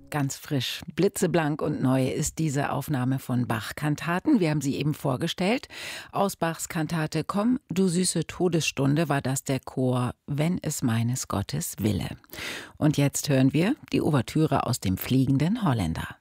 Ganz frisch, blitzeblank und neu ist diese Aufnahme von Bach-Kantaten. Wir haben sie eben vorgestellt. Aus Bachs Kantate Komm, du süße Todesstunde war das der Chor Wenn es meines Gottes Wille. Und jetzt hören wir die Ouvertüre aus dem Fliegenden Holländer.